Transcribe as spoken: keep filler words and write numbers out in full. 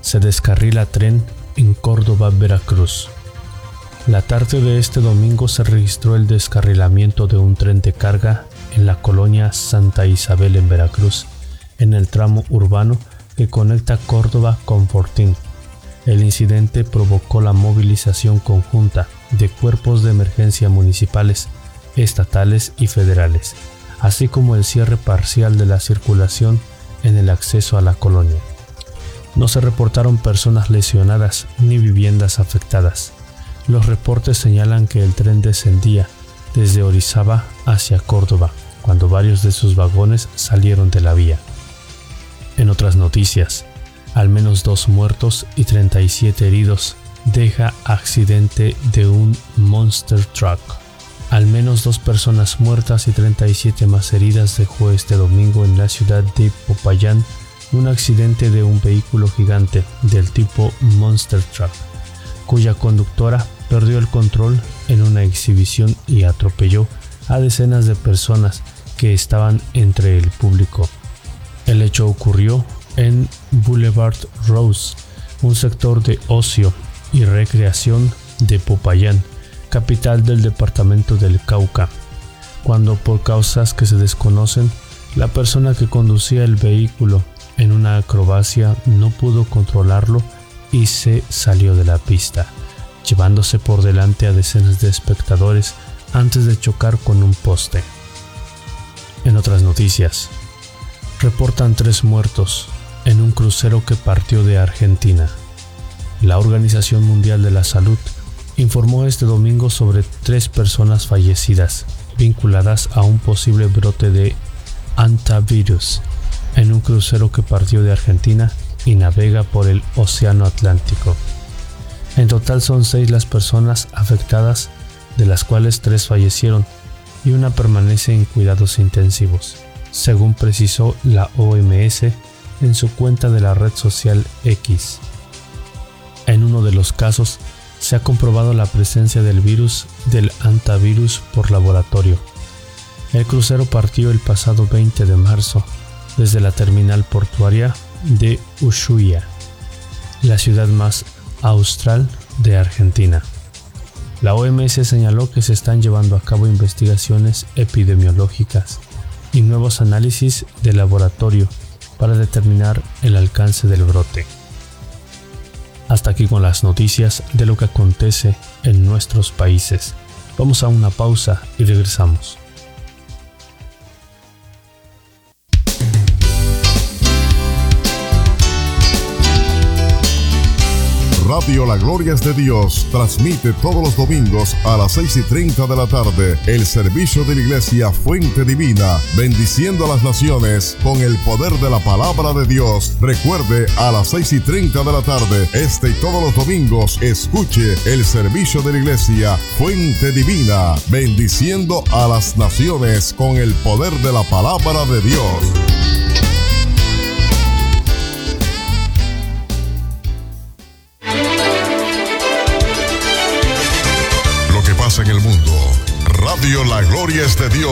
Se descarrila tren en Córdoba, Veracruz. La tarde de este domingo se registró el descarrilamiento de un tren de carga en la colonia Santa Isabel en Veracruz, en el tramo urbano que conecta Córdoba con Fortín. El incidente provocó la movilización conjunta de cuerpos de emergencia municipales, estatales y federales, así como el cierre parcial de la circulación en el acceso a la colonia. No se reportaron personas lesionadas ni viviendas afectadas. Los reportes señalan que el tren descendía desde Orizaba hacia Córdoba, cuando varios de sus vagones salieron de la vía. En otras noticias, al menos dos muertos y treinta y siete heridos deja accidente de un Monster Truck. Al menos dos personas muertas y treinta y siete más heridas dejó este domingo en la ciudad de Popayán un accidente de un vehículo gigante del tipo Monster Truck, cuya conductora perdió el control en una exhibición y atropelló a decenas de personas que estaban entre el público. El hecho ocurrió en Boulevard Rose, un sector de ocio y recreación de Popayán, capital del departamento del Cauca, cuando por causas que se desconocen, la persona que conducía el vehículo en una acrobacia no pudo controlarlo y se salió de la pista, llevándose por delante a decenas de espectadores antes de chocar con un poste. En otras noticias, reportan tres muertos en un crucero que partió de Argentina. La Organización Mundial de la Salud informó este domingo sobre tres personas fallecidas vinculadas a un posible brote de hantavirus en un crucero que partió de Argentina y navega por el Océano Atlántico. En total son seis las personas afectadas, de las cuales tres fallecieron y una permanece en cuidados intensivos, según precisó la O M S en su cuenta de la red social X. En uno de los casos se ha comprobado la presencia del virus del hantavirus por laboratorio. El crucero partió el pasado veinte de marzo desde la terminal portuaria de Ushuaia, la ciudad más austral de Argentina. La O M S señaló que se están llevando a cabo investigaciones epidemiológicas y nuevos análisis de laboratorio para determinar el alcance del brote. Hasta aquí con las noticias de lo que acontece en nuestros países. Vamos a una pausa y regresamos. Radio La Gloria es de Dios transmite todos los domingos a las seis y treinta de la tarde el servicio de la Iglesia Fuente Divina, bendiciendo a las naciones con el poder de la palabra de Dios. Recuerde, a las seis y treinta de la tarde, este y todos los domingos, escuche el servicio de la Iglesia Fuente Divina, bendiciendo a las naciones con el poder de la palabra de Dios. En el mundo, Radio La Gloria es de Dios